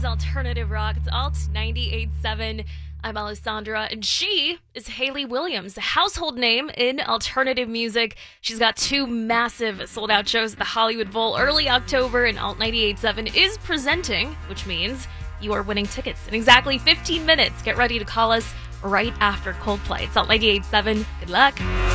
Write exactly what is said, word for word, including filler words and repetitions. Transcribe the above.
is Alternative Rock. It's Alt ninety-eight point seven. I'm Alessandra, and she is Hayley Williams, a household name in alternative music. She's got two massive sold-out shows at the Hollywood Bowl early October, and Alt ninety-eight point seven is presenting, which means you are winning tickets in exactly fifteen minutes. Get ready to call us right after Coldplay. It's Alt ninety-eight point seven. Good luck.